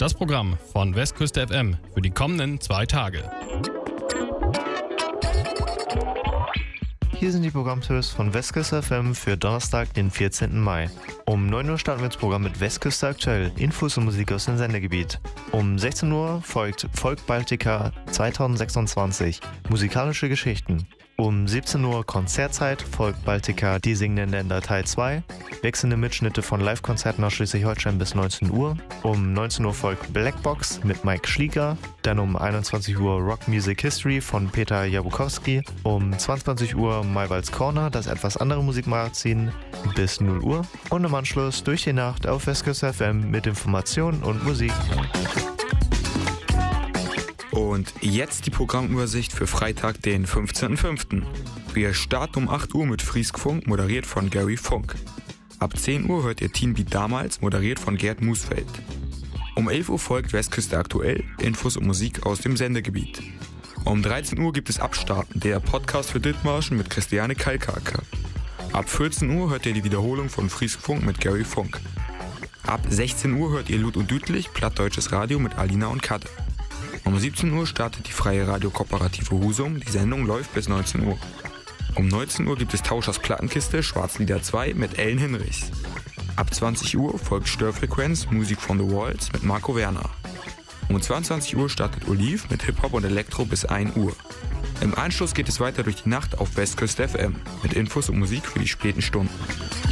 Das Programm von Westküste FM für die kommenden 2 Tage. Hier sind die Programmtipps von Westküste FM für Donnerstag, den 14. Mai. Um 9 Uhr starten wir das Programm mit Westküste aktuell, Infos und Musik aus dem Sendegebiet. Um 16 Uhr folgt Folk Baltica 2026, musikalische Geschichten. Um 17 Uhr Konzertzeit, Folk Baltica, die singenden Länder Teil 2, wechselnde Mitschnitte von Live-Konzerten aus Schleswig-Holstein bis 19 Uhr. Um 19 Uhr folgt Blackbox mit Mike Schlieger, dann um 21 Uhr Rock Music History von Peter Jabukowski, um 22 Uhr Maywalds Corner, das etwas andere Musikmagazin, bis 0 Uhr und im Anschluss durch die Nacht auf Westküste FM mit Informationen und Musik. Und jetzt die Programmübersicht für Freitag, den 15.05. Wir starten um 8 Uhr mit Frieskfunk, moderiert von Gary Funk. Ab 10 Uhr hört ihr Teen Beat damals, moderiert von Gerd Musfeld. Um 11 Uhr folgt Westküste aktuell, Infos und Musik aus dem Sendegebiet. Um 13 Uhr gibt es Abstarten, der Podcast für Dithmarschen mit Christiane Kalkake. Ab 14 Uhr hört ihr die Wiederholung von Frieskfunk mit Gary Funk. Ab 16 Uhr hört ihr Lud und Dütlich, plattdeutsches Radio mit Alina und Kadde. Um 17 Uhr startet die Freie Radiokooperative Husum, die Sendung läuft bis 19 Uhr. Um 19 Uhr gibt es Tauschers Plattenkiste Schwarzlieder 2 mit Ellen Hinrichs. Ab 20 Uhr folgt Störfrequenz Musik von The Walls mit Marco Werner. Um 22 Uhr startet Oliv mit Hip-Hop und Elektro bis 1 Uhr. Im Anschluss geht es weiter durch die Nacht auf Westküste FM mit Infos und Musik für die späten Stunden.